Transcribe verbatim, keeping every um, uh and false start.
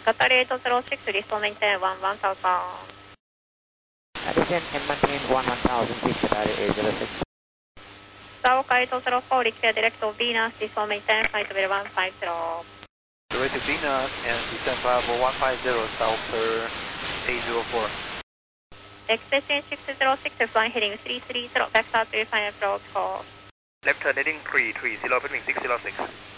Qatari eight zero six, restore maintain one one thousand. Descend and maintain one one thousand feet, Qatari eight zero six. South eight zero four, clear direct to Venus, restore maintain five zero one five zero. Direct to Venus and descend five one five zero, South per eight zero four. Extension six zero six, flying heading three three zero, vector three five approach course. Left turn heading three three zero, between six zero six.